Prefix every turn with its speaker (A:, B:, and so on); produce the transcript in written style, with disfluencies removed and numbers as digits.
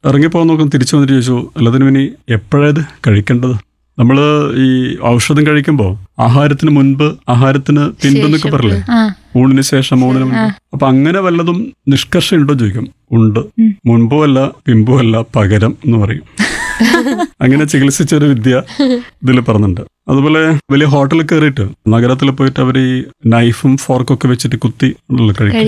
A: ഇറങ്ങിപ്പോകാൻ നോക്കും. തിരിച്ചു വന്നിട്ട് ചോദിച്ചു, എല്ലാത്തിനും ഇനി എപ്പോഴായത് കഴിക്കേണ്ടത്? നമ്മൾ ഈ ഔഷധം കഴിക്കുമ്പോൾ ആഹാരത്തിന് മുൻപ്, ആഹാരത്തിന് പിൻപ് എന്നൊക്കെ പറയില്ലേ, ഊണിന് ശേഷം, ഊണിന് മുൻപ്. അപ്പൊ അങ്ങനെ വല്ലതും നിഷ്കർഷ ഉണ്ടോ ചോദിക്കും. ഉണ്ട്, മുൻപോ അല്ല പിമ്പോ അല്ല, പകരം എന്ന് പറയും. അങ്ങനെ ചികിത്സിച്ച ഒരു വിദ്യ ഇതിൽ പറഞ്ഞിട്ടുണ്ട്. അതുപോലെ വലിയ ഹോട്ടലിൽ കയറിയിട്ട് നഗരത്തിൽ പോയിട്ട് അവർ ഈ നൈഫും ഫോർക്കൊക്കെ വെച്ചിട്ട് കുത്തി കഴിക്കും.